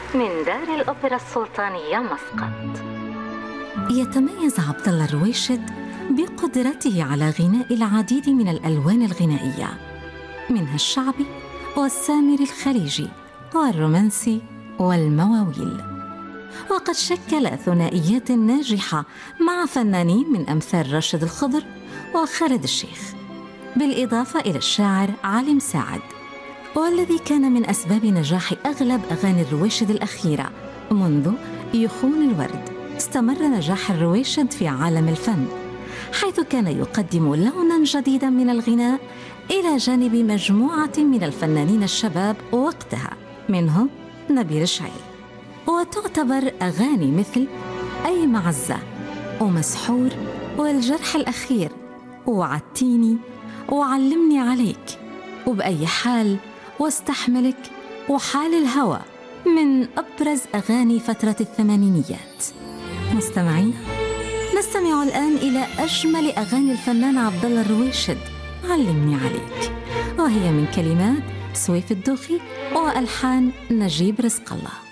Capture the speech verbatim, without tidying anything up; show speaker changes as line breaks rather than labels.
من دار الأوبرا السلطانية مسقط.
يتميز عبد الله الرويشد بقدرته على غناء العديد من الألوان الغنائية، منها الشعبي والسامري الخليجي والرومانسي والمواويل، وقد شكل ثنائيات ناجحة مع فنانين من أمثال راشد الخضر وخالد الشيخ، بالإضافة إلى الشاعر علي مساعد، والذي كان من أسباب نجاح أغلب أغاني الرويشد الأخيرة. منذ يخون الورد استمر نجاح الرويشد في عالم الفن، حيث كان يقدم لوناً جديداً من الغناء إلى جانب مجموعة من الفنانين الشباب وقتها، منهم نبيل شعيل. وتعتبر أغاني مثل أي معزة ومسحور والجرح الأخير وعدتيني وعلمني عليك وبأي حال واستحملك وحال الهوى من أبرز أغاني فترة الثمانينيات. مستمعين، نستمع الآن إلى أجمل أغاني الفنان عبد الله الرويشد، علمني عليك، وهي من كلمات سويف الدوخي وألحان نجيب رزق الله.